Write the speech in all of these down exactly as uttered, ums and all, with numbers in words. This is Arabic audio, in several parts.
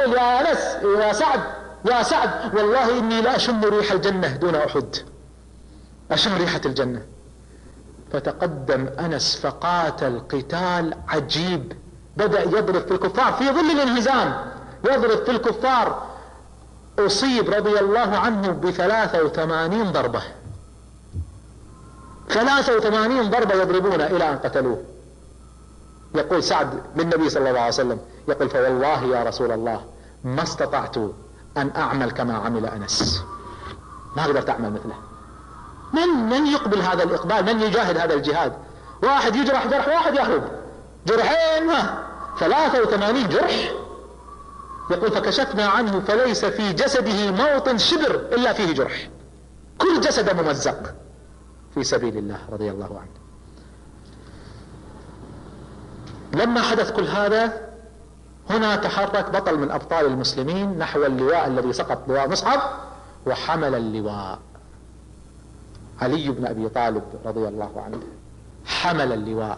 يقول يا أنس يا سعد يا سعد والله إني لا أشم ريح الجنة دون أحد، أشم ريحة الجنة. فتقدم أنس فقاتل قتال عجيب، بدأ يضرب في الكفار في ظل الانهزام، يضرب في الكفار. أصيب رضي الله عنه بثلاثة وثمانين ضربة، ثلاثة وثمانين ضربة يضربون إلى أن قتلوه. يقول سعد للنبي صلى الله عليه وسلم، يقول فوالله يا رسول الله ما استطعت أن أعمل كما عمل أنس، ما قدرت أعمل مثله. من من يقبل هذا الإقبال؟ من يجاهد هذا الجهاد؟ واحد يجرح جرح واحد يهرب، جرحين ما ثلاثة وثمانين جرح. يقول فكشفنا عنه فليس في جسده موطن شبر إلا فيه جرح، كل جسده ممزق في سبيل الله رضي الله عنه. لما حدث كل هذا هنا تحرك بطل من أبطال المسلمين نحو اللواء الذي سقط، لواء مصعب، وحمل اللواء. علي بن أبي طالب رضي الله عنه حمل اللواء.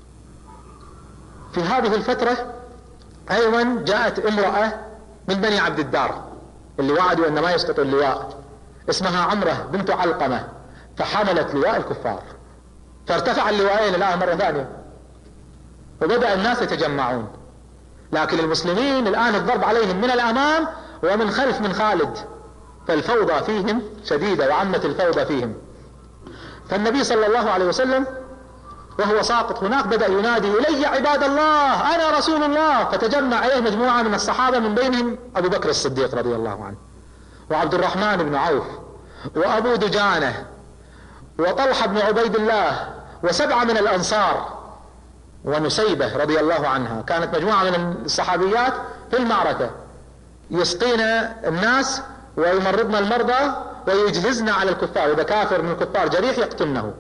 في هذه الفترة أيضا جاءت امرأة من بني عبد الدار اللي وعدوا أن ما يسقطوا اللواء، اسمها عمرة بنت علقمة، فحملت لواء الكفار، فارتفع اللواءين الآن مرة ثانية، وبدأ الناس يتجمعون. لكن المسلمين الآن الضرب عليهم من الأمام ومن خلف من خالد، فالفوضى فيهم شديدة وعمت الفوضى فيهم. فالنبي صلى الله عليه وسلم وهو ساقط هناك بدأ ينادي إلي عباد الله أنا رسول الله، فتجمع إليه مجموعة من الصحابة من بينهم أبو بكر الصديق رضي الله عنه، وعبد الرحمن بن عوف، وأبو دجانة، وطلحة بن عبيد الله، وسبعة من الأنصار، ونسيبة رضي الله عنها. كانت مجموعة من الصحابيات في المعركة يسقين الناس ويمرضن المرضى ويجهزن على الكفار، إذا كافر من الكفار جريح يقتلنه.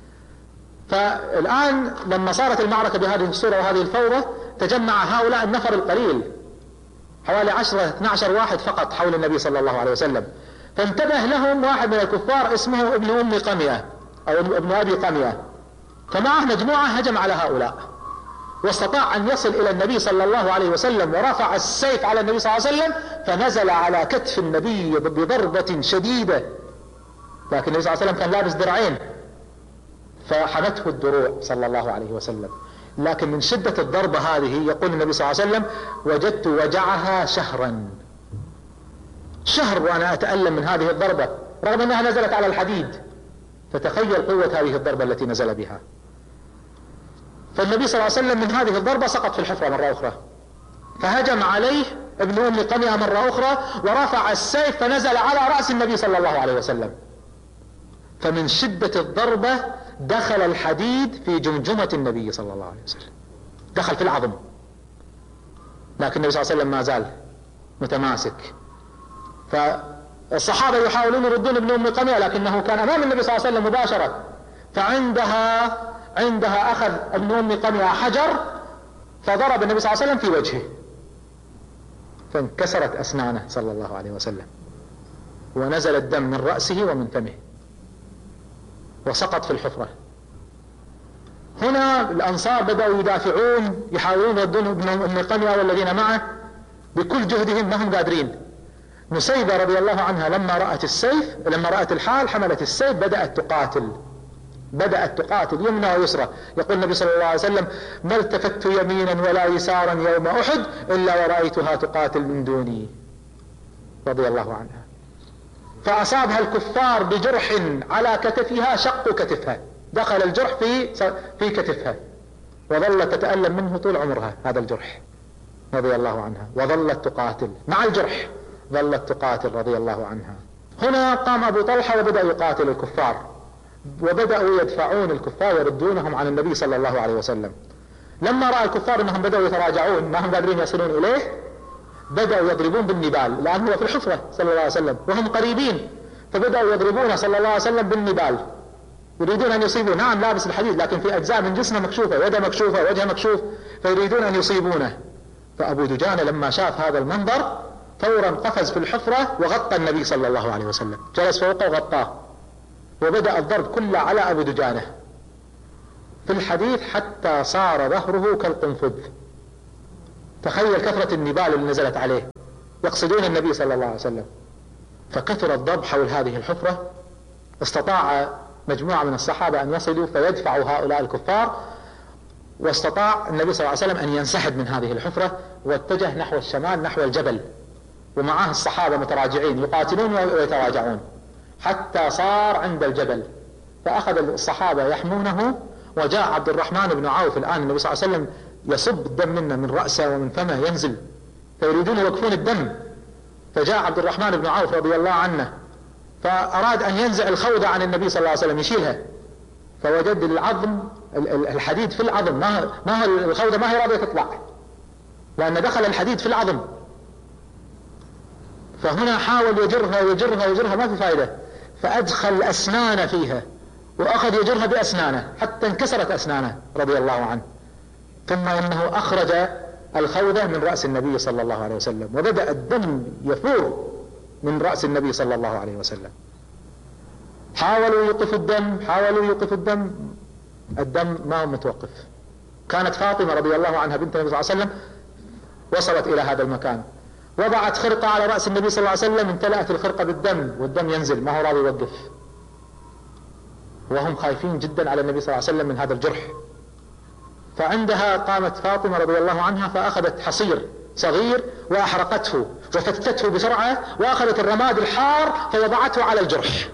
فالآن لما صارت المعركة بهذه الصورة وهذه الفوضى تجمع هؤلاء النفر القليل حوالي عشرة اثنى عشر واحد فقط حول النبي صلى الله عليه وسلم، فانتبه لهم واحد من الكفار اسمه ابن أم قمية أو ابن أبي قمية، فمعه مجموعة هجم على هؤلاء، واستطاع أن يصل إلى النبي صلى الله عليه وسلم ورفع السيف على النبي صلى الله عليه وسلم، فنزل على كتف النبي بضربة شديدة، لكن النبي صلى الله عليه وسلم كان لابس درعين فحمته الدروع صلى الله عليه وسلم. لكن من شدة الضربة هذه يقول النبي صلى الله عليه وسلم وجدت وجعها شهرا، شهر وأنا أتألم من هذه الضربة رغم أنها نزلت على الحديد. فتخيل قوة هذه الضربة التي نزل بها. فالنبي صلى الله عليه وسلم من هذه الضربة سقط في الحفرة مرة أخرى، فهجم عليه ابن أم قمية مرة أخرى ورفع السيف فنزل على رأس النبي صلى الله عليه وسلم، فمن شدة الضربة دخل الحديد في جمجمة النبي صلى الله عليه وسلم، دخل في العظم، لكن النبي صلى الله عليه وسلم ما زال متماسك. فالصحابة يحاولون يردون ابن أم قمية لكنه كان أمام النبي صلى الله عليه وسلم مباشرة، فعندها عندها أخذ ابن أم قمية حجر فضرب النبي صلى الله عليه وسلم في وجهه، فانكسرت أسنانه صلى الله عليه وسلم، ونزل الدم من رأسه ومن فمه، وسقط في الحفرة. هنا الأنصار بدأوا يدافعون، يحاولون يردون ابن أم قمية والذين معه بكل جهدهم، ما هم قادرين. نسيبة رضي الله عنها لما رأت السيف، لما رأت الحال حملت السيف، بدأت تقاتل بدأت تقاتل يمنى ويسرى. يقول النبي صلى الله عليه وسلم ما التفت يمينا ولا يسارا يوم أحد إلا ورأيتها تقاتل من دوني رضي الله عنها. فأصابها الكفار بجرح على كتفها، شقوا كتفها، دخل الجرح في في كتفها، وظلت تتألم منه طول عمرها هذا الجرح رضي الله عنها، وظلت تقاتل مع الجرح، ظلت تقاتل رضي الله عنها. هنا قام أبو طلحة وبدأ يقاتل الكفار، وبدأوا يدفعون الكفار يردونهم عن النبي صلى الله عليه وسلم. لما رأى الكفار أنهم بدأوا يتراجعون ما هم قادرين يصلون إليه، بدأوا يضربون بالنبال، لأن هو في الحفرة صلى الله عليه وسلم وهم قريبين، فبدأوا يضربون صلى الله عليه وسلم بالنبال، يريدون أن يصيبوا. نعم لابس الحديد لكن في أجزاء من جسمه مكشوفة، يده مكشوفة، وجهه مكشوف، فيريدون أن يصيبونه. فأبو دجانة لما شاف هذا المنظر فورا قفز في الحفرة وغطى النبي صلى الله عليه وسلم، جلس فوقه وغطاه، وبدأ الضرب كله على أبو دجانة في الحديث حتى صار ظهره كالقنفذ. تخيل كثرة النبال اللي نزلت عليه، يقصدون النبي صلى الله عليه وسلم، فكثر الضرب حول هذه الحفرة. استطاع مجموعة من الصحابة أن يصلوا فيدفعوا هؤلاء الكفار، واستطاع النبي صلى الله عليه وسلم أن ينسحب من هذه الحفرة واتجه نحو الشمال نحو الجبل، ومعه الصحابة متراجعين يقاتلون ويتراجعون حتى صار عند الجبل، فأخذ الصحابة يحمونه، وجاء عبد الرحمن بن عوف. الآن النبي صلى الله عليه وسلم يصب الدم منه من رأسه ومن فمه ينزل، فيريدون يوقفون الدم، فجاء عبد الرحمن بن عوف رضي الله عنه فأراد أن ينزع الخوذة عن النبي صلى الله عليه وسلم يشيلها، فوجد العظم الحديد في العظم، ما ما الخوذة ما هي راضية تطلع لأن دخل الحديد في العظم. فهنا حاول يجرها ويجرها ويجرها ما في فائدة، فأدخل أسنان فيها وأخذ يجرها بأسنانه حتى انكسرت أسنانه رضي الله عنه، ثم إنه أخرج الخوذة من رأس النبي صلى الله عليه وسلم، وبدأ الدم يفور من رأس النبي صلى الله عليه وسلم. حاولوا يوقفوا الدم، حاولوا يوقفوا الدم، الدم ما هو متوقف. كانت فاطمة رضي الله عنها بنت النبي صلى الله عليه وسلم وصلت إلى هذا المكان، وضعت خرقة على رأس النبي صلى الله عليه وسلم، امتلأت الخرقة بالدم والدم ينزل ما هو راضي يوقف، وهم خايفين جدا على النبي صلى الله عليه وسلم من هذا الجرح. فعندها قامت فاطمة رضي الله عنها فأخذت حصير صغير وأحرقته وفتته بسرعة، وأخذت الرماد الحار فوضعته على الجرح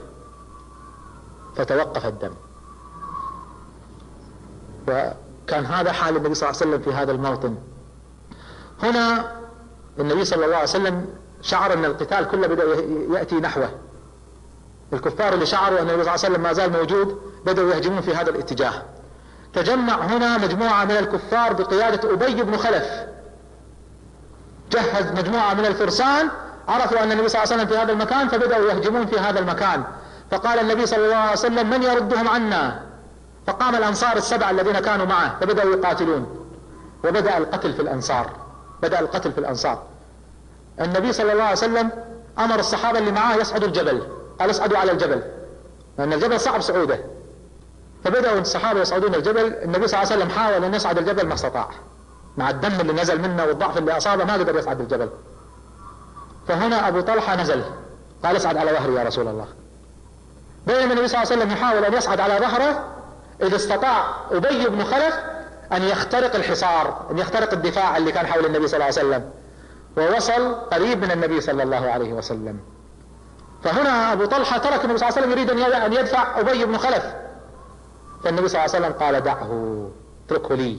فتوقف الدم. وكان هذا حال النبي صلى الله عليه وسلم في هذا الموطن. هنا النبي صلى الله عليه وسلم شعر أن القتال كله بدأ يأتي نحوه، الكفار اللي شعروا أن النبي صلى الله عليه وسلم ما زال موجود بدأوا يهجمون في هذا الاتجاه. تجمع هنا مجموعة من الكفار بقيادة أبي بن خلف، جهز مجموعة من الفرسان، عرفوا أن النبي صلى الله عليه وسلم في هذا المكان فبدأوا يهجمون في هذا المكان. فقال النبي صلى الله عليه وسلم: من يردهم عنا؟ فقام الأنصار السبعة الذين كانوا معه فبدأوا يقاتلون، وبدأ القتل في الأنصار، بدأ القتل في الأنصار. النبي صلى الله عليه وسلم أمر الصحابة اللي معاه يصعدوا الجبل، قال اصعدوا على الجبل لأن الجبل صعب صعوده. فبدأوا الصحابة يصعدون الجبل، النبي صلى الله عليه وسلم حاول أن يصعد الجبل ما استطاع، مع الدم اللي نزل منه والضعف اللي أصابه ما قدر يصعد الجبل. فهنا أبو طلحة نزل قال: اصعد على ظهري يا رسول الله. بينما النبي صلى الله عليه وسلم يحاول أن يصعد على ظهره، إذ استطاع أبي بن خلف أن يخترق الحصار، أن يخترق الدفاع اللي كان حول النبي صلى الله عليه وسلم، ووصل قريب من النبي صلى الله عليه وسلم. فهنا أبو طلحة ترك النبي صلى الله عليه وسلم يريد أن يدفع أبي بن خلف، فالنبي صلى الله عليه وسلم قال: دعه، اتركه لي.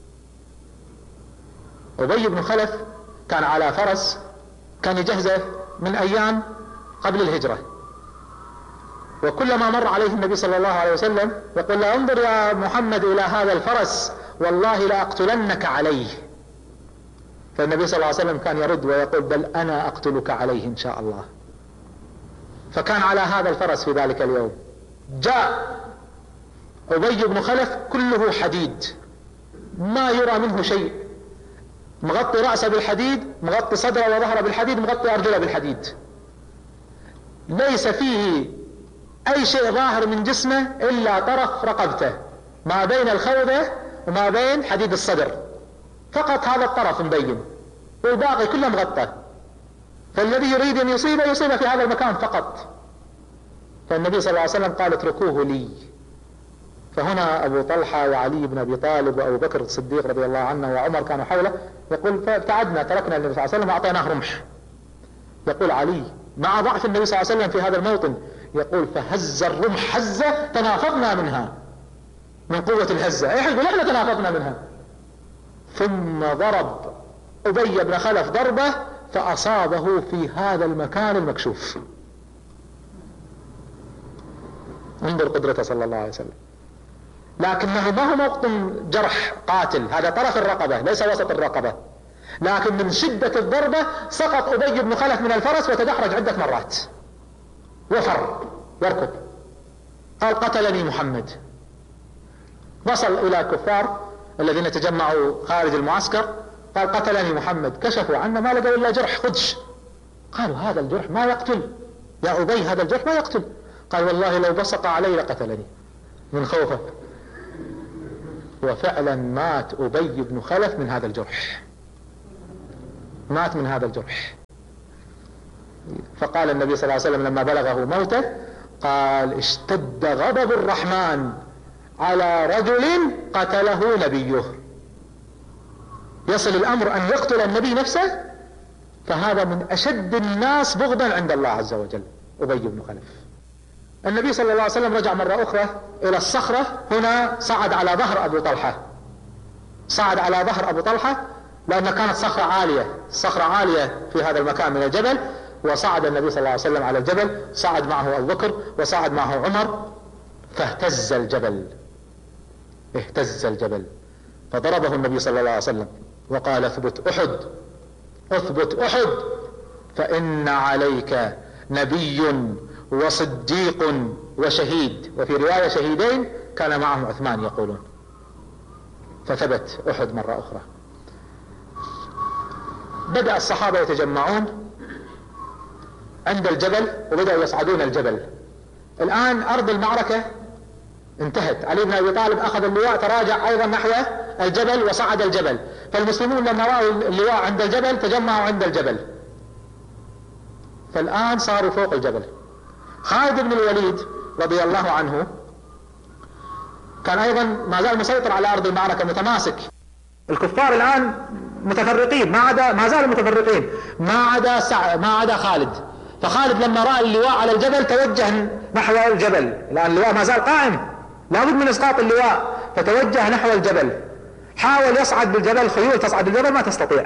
أبي بن خلف كان على فرس كان يجهزه من أيام قبل الهجرة، وكلما مر عليه النبي صلى الله عليه وسلم يقول له: انظر يا محمد إلى هذا الفرس والله لأقتلنك عليه. فالنبي صلى الله عليه وسلم كان يرد ويقول: بل أنا أقتلك عليه إن شاء الله. فكان على هذا الفرس في ذلك اليوم. جاء أبي بن خلف كله حديد، ما يرى منه شيء، مغطي رأسه بالحديد، مغطي صدره وظهره بالحديد، مغطي أرجله بالحديد، ليس فيه أي شيء ظاهر من جسمه إلا طرف رقبته ما بين الخوذة وما بين حديد الصدر، فقط هذا الطرف مبين، والباقي كله مغطى. فالذي يريد أن يصيبه يصيبه في هذا المكان فقط. فالنبي صلى الله عليه وسلم قال: اتركوه لي. فهنا أبو طلحة وعلي بن أبي طالب وأبو بكر الصديق رضي الله عنه وعمر كانوا حوله، يقول: فابتعدنا، تركنا النبي صلى الله عليه وسلم وأعطيناه رمح. يقول علي مع ضعف النبي صلى الله عليه وسلم في هذا الموطن، يقول: فهز الرمح هزة تنافضنا منها، من قوة الهزة، ايه يقول احنا تنافضنا منها. ثم ضرب أبي بن خلف ضربة فأصابه في هذا المكان المكشوف. انظر قدرته صلى الله عليه وسلم. لكنه ما هو موطن جرح قاتل، هذا طرف الرقبة ليس وسط الرقبة، لكن من شدة الضربة سقط أبي بن خلف من الفرس وتدحرج عدة مرات وفر يركض. قال: قتلني محمد. وصل إلى كفار الذين تجمعوا خارج المعسكر، قال: قتلني محمد. كشفوا عنه ما لقوا إلا جرح خدش. قالوا: هذا الجرح ما يقتل يا أبي، هذا الجرح ما يقتل. قال: والله لو بصق علي لقتلني من خوفه. وفعلا مات أبي بن خلف من هذا الجرح، مات من هذا الجرح. فقال النبي صلى الله عليه وسلم لما بلغه موته قال اشتد غضب الرحمن على رجل قتله نبيه. يصل الأمر أن يقتل النبي نفسه، فهذا من أشد الناس بغضا عند الله عز وجل أبي بن خلف. النبي صلى الله عليه وسلم رجع مرة أخرى إلى الصخرة، هنا صعد على ظهر أبو طلحة، صعد على ظهر أبو طلحة لأن كانت صخرة عالية، صخرة عالية في هذا المكان من الجبل، وصعد النبي صلى الله عليه وسلم على الجبل، صعد معه أبو بكر وصعد معه عمر، فاهتز الجبل، اهتز الجبل، فضربه النبي صلى الله عليه وسلم وقال اثبت أحد، اثبت أحد، فإن عليك نبي وصديق وشهيد، وفي رواية شهيدين كان معهم عثمان يقولون. فثبت أحد مرة أخرى. بدأ الصحابة يتجمعون عند الجبل وبدأوا يصعدون الجبل. الآن أرض المعركة انتهت، علي بن أبي طالب أخذ اللواء تراجع أيضا نحو الجبل وصعد الجبل، فالمسلمون لما رأوا اللواء عند الجبل تجمعوا عند الجبل، فالآن صاروا فوق الجبل. خالد بن الوليد رضي الله عنه كان أيضا ما زال مسيطر على أرض المعركة متماسك. الكفار الآن متفرقين، ما عدا ما زالوا متفرقين ما عدا سع... ما عدا خالد. فخالد لما رأى اللواء على الجبل توجه نحو الجبل، الآن اللواء ما زال قائم، لابد من إسقاط اللواء، فتوجه نحو الجبل، حاول يصعد بالجبل، خيول تصعد بالجبل ما تستطيع،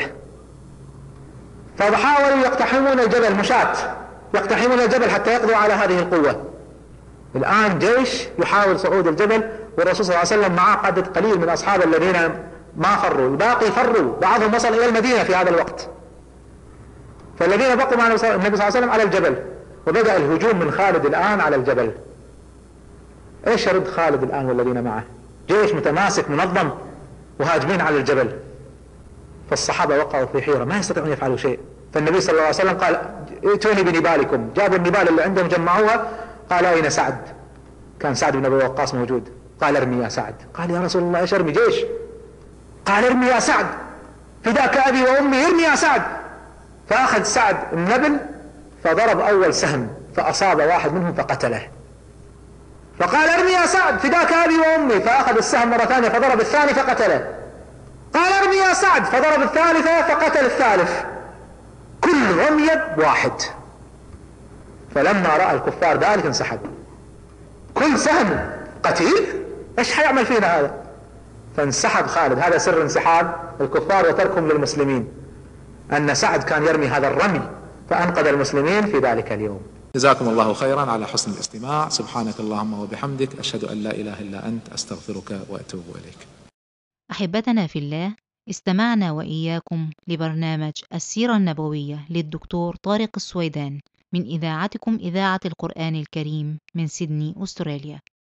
فحاولوا يقتحمون الجبل، مشاة يقتحمون الجبل حتى يقضوا على هذه القوة. الآن جيش يحاول صعود الجبل، والرسول صلى الله عليه وسلم معه عدد قليل من أصحابه الذين ما فروا، الباقي فروا، بعضهم وصل إلى المدينة في هذا الوقت، فالذين بقوا مع النبي صلى الله عليه وسلم على الجبل، وبدأ الهجوم من خالد الآن على الجبل. ايش يرد خالد الآن والذين معه؟ جيش متماسك منظم وهاجمين على الجبل، فالصحابة وقعوا في حيرة ما يستطيعون يفعلوا شيء. فالنبي صلى الله عليه وسلم قال ائتوني بنبالكم، جابوا النبال اللي عندهم جمعوها، قال أين سعد؟ كان سعد بن أبي وقاص موجود، قال ارمي يا سعد. قال يا رسول الله ايش ارمي؟ جيش. قال ارمي يا سعد فداك أبي وأمي، ارمي يا سعد. فأخذ سعد النبل فضرب أول سهم فأصاب واحد منهم فقتله، فقال ارمي يا سعد فداك أبي وأمي، فأخذ السهم مرة ثانية فضرب الثاني فقتله، قال ارمي يا سعد فضرب الثالثة فقتل الثالث، كل رمية بواحد. فلما رأى الكفار ذلك انسحب، كل سهم قتيل، ايش حيعمل فينا هذا؟ فانسحب خالد. هذا سر انسحاب الكفار وتركهم للمسلمين، أن سعد كان يرمي هذا الرمي فأنقذ المسلمين في ذلك اليوم. جزاكم الله خيرا على حسن الاستماع. سبحانك اللهم وبحمدك، أشهد أن لا إله إلا أنت، أستغفرك وأتوب إليك. أحبتنا في الله، استمعنا وإياكم لبرنامج السيرة النبوية للدكتور طارق السويدان من إذاعتكم إذاعة القرآن الكريم من سيدني أستراليا.